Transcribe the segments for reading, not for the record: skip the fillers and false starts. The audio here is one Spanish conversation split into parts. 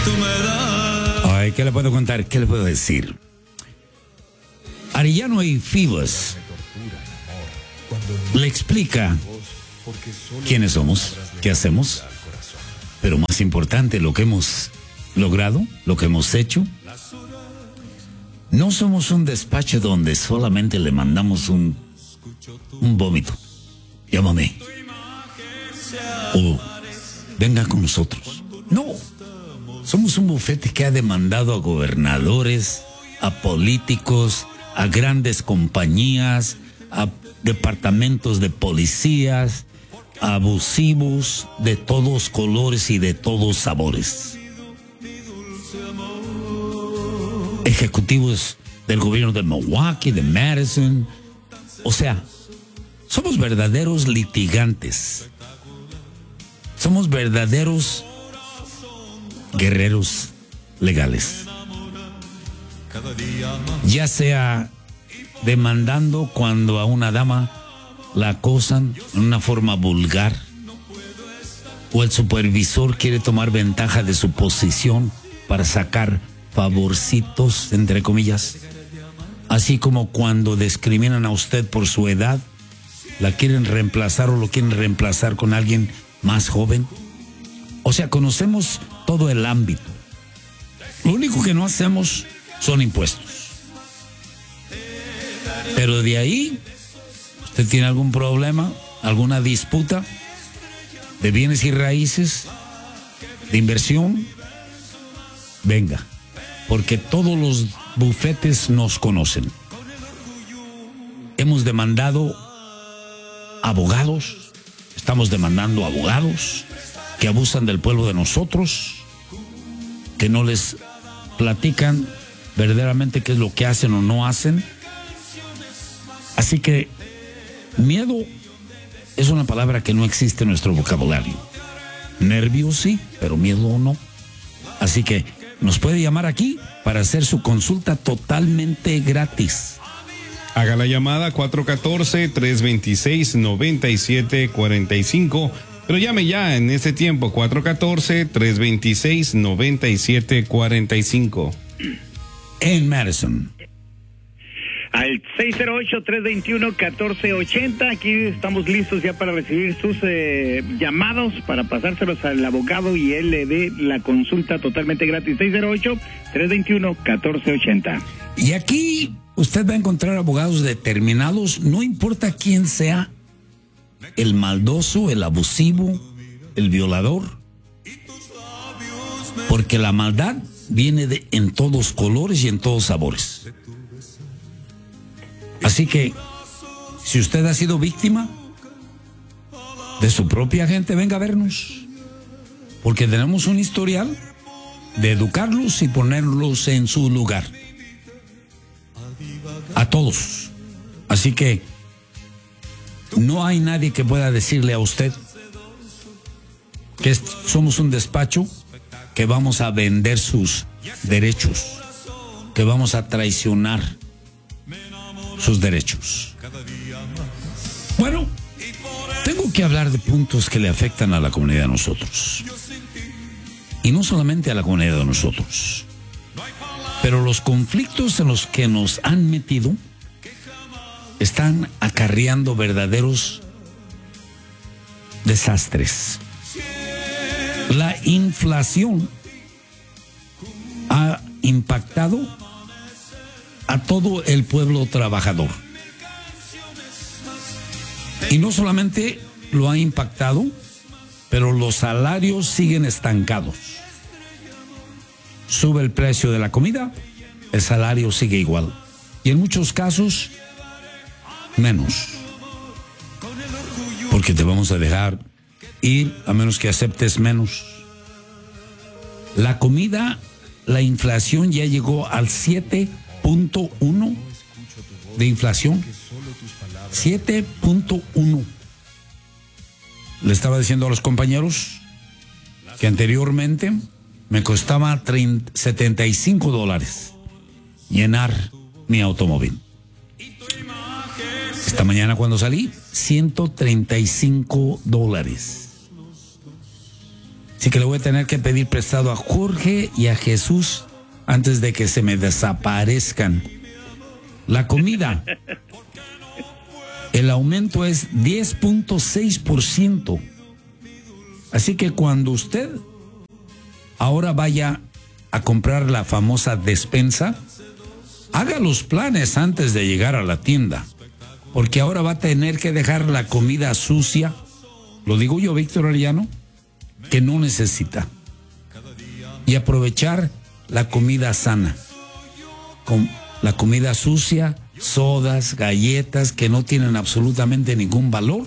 Ay, ¿qué le puedo contar? ¿Qué le puedo decir? Arellano y Fibas le explica quiénes somos, qué hacemos, pero más importante, lo que hemos logrado, lo que hemos hecho. No somos un despacho donde solamente le mandamos un vómito. Llámame. O venga con nosotros. No. Somos un bufete que ha demandado a gobernadores, a políticos, a grandes compañías, a departamentos de policías, a abusivos de todos colores y de todos sabores. Ejecutivos del gobierno de Milwaukee, de Madison. O sea, somos verdaderos litigantes. Somos verdaderos guerreros legales. Ya sea demandando cuando a una dama la acosan en una forma vulgar, o el supervisor quiere tomar ventaja de su posición para sacar favorcitos, entre comillas, así como cuando discriminan a usted por su edad, la quieren reemplazar o lo quieren reemplazar con alguien más joven. O sea, conocemos todo el ámbito. Lo único que no hacemos son impuestos. Pero de ahí, ¿usted tiene algún problema, alguna disputa de bienes y raíces, de inversión? Venga, porque todos los bufetes nos conocen. Hemos demandado abogados, estamos demandando abogados que abusan del pueblo de nosotros, que no les platican verdaderamente qué es lo que hacen o no hacen. Así que miedo es una palabra que no existe en nuestro vocabulario. Nervios sí, pero miedo no. Así que nos puede llamar aquí para hacer su consulta totalmente gratis. Haga la llamada 414-326-9745. Pero llame ya en este tiempo, 414-326-9745. En Madison. Al 608-321-1480. Aquí estamos listos ya para recibir sus llamados, para pasárselos al abogado y él le dé la consulta totalmente gratis. 608-321-1480. Y aquí usted va a encontrar abogados determinados, no importa quién sea, el maldoso, el abusivo, el violador, porque la maldad viene en todos colores y en todos sabores. Así que, si usted ha sido víctima de su propia gente, venga a vernos, porque tenemos un historial de educarlos y ponerlos en su lugar. A todos. Así que no hay nadie que pueda decirle a usted que somos un despacho que vamos a vender sus derechos, que vamos a traicionar sus derechos. Bueno, tengo que hablar de puntos que le afectan a la comunidad de nosotros. Y no solamente a la comunidad de nosotros, pero los conflictos en los que nos han metido están acarreando verdaderos desastres. La inflación ha impactado a todo el pueblo trabajador. Y no solamente lo ha impactado, pero los salarios siguen estancados. Sube el precio de la comida, el salario sigue igual. Y en muchos casos, menos. Porque te vamos a dejar ir a menos que aceptes menos. La comida, la inflación ya llegó al 7.1 de inflación. 7.1. Le estaba diciendo a los compañeros que anteriormente me costaba $75 llenar mi automóvil. Esta mañana cuando salí, $135. Así que le voy a tener que pedir prestado a Jorge y a Jesús antes de que se me desaparezcan. La comida. El aumento es 10.6%. Así que cuando usted ahora vaya a comprar la famosa despensa, haga los planes antes de llegar a la tienda, porque ahora va a tener que dejar la comida sucia, lo digo yo, Víctor Arellano, que no necesita, y aprovechar la comida sana, con la comida sucia, sodas, galletas que no tienen absolutamente ningún valor,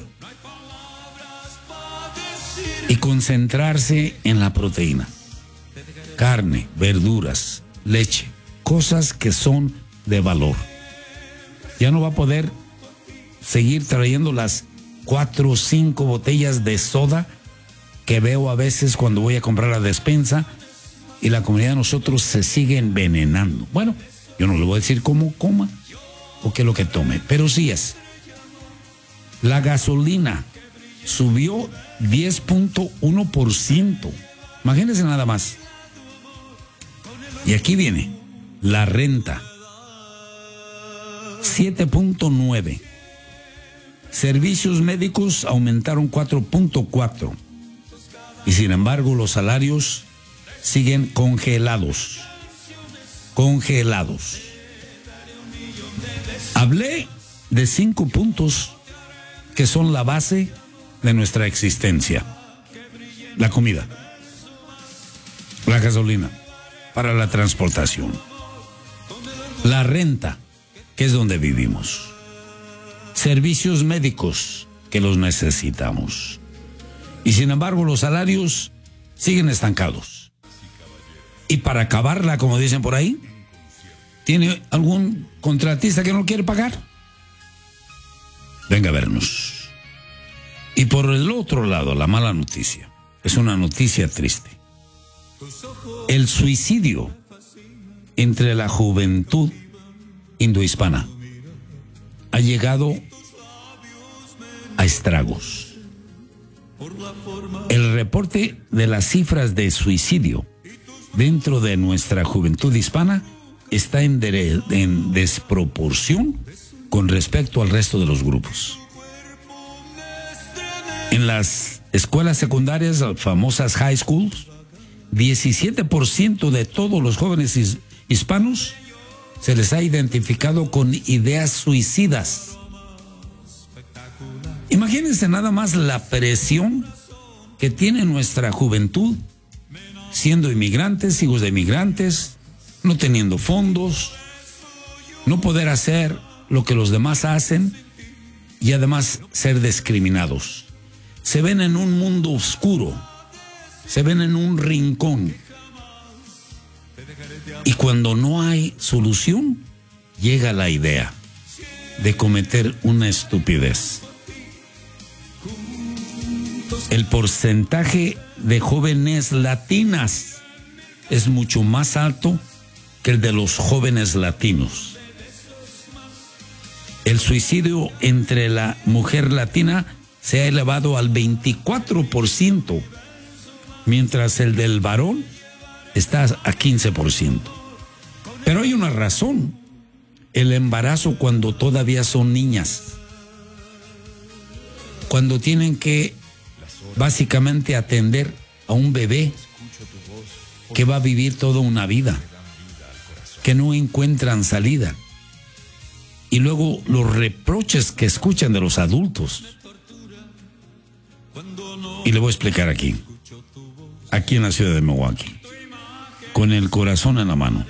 y concentrarse en la proteína, carne, verduras, leche, cosas que son de valor. Ya no va a poder seguir trayendo las 4 o 5 botellas de soda que veo a veces cuando voy a comprar la despensa, y la comunidad de nosotros se sigue envenenando. Bueno, yo no le voy a decir cómo coma o qué es lo que tome, pero sí es. La gasolina subió 10.1%. Imagínense nada más. Y aquí viene la renta, 7.9%. Servicios médicos aumentaron 4.4%. Y sin embargo, los salarios siguen congelados. Congelados. Hablé de 5 puntos que son la base de nuestra existencia. La comida, la gasolina para la transportación, la renta, que es donde vivimos, servicios médicos, que los necesitamos. Y sin embargo, los salarios siguen estancados. Y para acabarla, como dicen por ahí, ¿tiene algún contratista que no quiere pagar? Venga a vernos. Y por el otro lado, la mala noticia. Es una noticia triste. El suicidio entre la juventud indohispana ha llegado a estragos. El reporte de las cifras de suicidio dentro de nuestra juventud hispana está en desproporción con respecto al resto de los grupos. En las escuelas secundarias, las famosas high schools, 17% de todos los jóvenes hispanos se les ha identificado con ideas suicidas. Imagínense nada más la presión que tiene nuestra juventud, siendo inmigrantes, hijos de inmigrantes, no teniendo fondos, no poder hacer lo que los demás hacen y además ser discriminados. Se ven en un mundo oscuro, se ven en un rincón. Y cuando no hay solución, llega la idea de cometer una estupidez. El porcentaje de jóvenes latinas es mucho más alto que el de los jóvenes latinos. El suicidio entre la mujer latina se ha elevado al 24%, mientras el del varón está a 15%. Pero hay una razón: el embarazo cuando todavía son niñas, cuando tienen que básicamente atender a un bebé que va a vivir toda una vida, que no encuentran salida, y luego los reproches que escuchan de los adultos. Y le voy a explicar aquí en la ciudad de Milwaukee, con el corazón en la mano.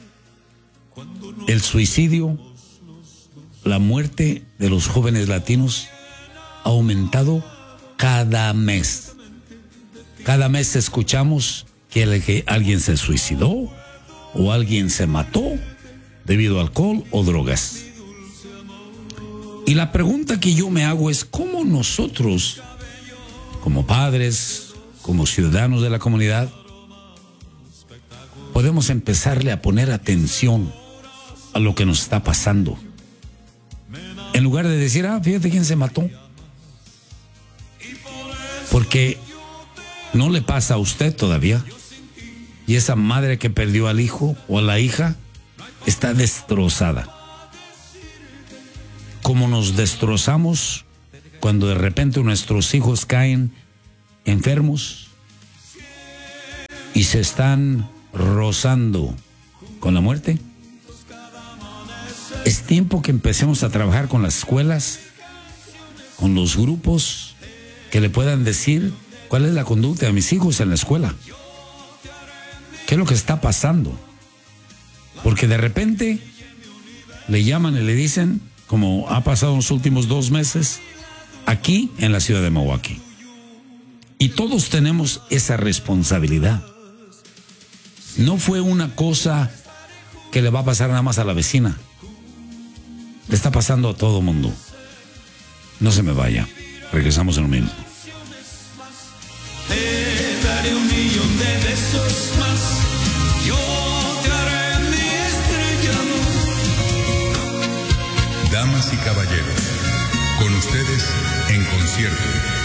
El suicidio, la muerte de los jóvenes latinos ha aumentado cada mes. Cada mes escuchamos que alguien se suicidó o alguien se mató debido a alcohol o drogas. Y la pregunta que yo me hago es: ¿cómo nosotros, como padres, como ciudadanos de la comunidad, podemos empezarle a poner atención a lo que nos está pasando? En lugar de decir, fíjate quién se mató. Porque ¿No le pasa a usted todavía? Y esa madre que perdió al hijo o a la hija está destrozada. Como nos destrozamos cuando de repente nuestros hijos caen enfermos y se están rozando con la muerte. Es tiempo que empecemos a trabajar con las escuelas, con los grupos que le puedan decir cuál es la conducta de mis hijos en la escuela. ¿Qué es lo que está pasando? Porque de repente le llaman y le dicen, como ha pasado en los últimos 2 meses, aquí en la ciudad de Milwaukee. Y todos tenemos esa responsabilidad. No fue una cosa que le va a pasar nada más a la vecina. Le está pasando a todo mundo. No se me vaya. Regresamos en un minuto. Te daré 1 millón de besos más. Yo te haré mi estrella. Damas y caballeros, con ustedes en concierto.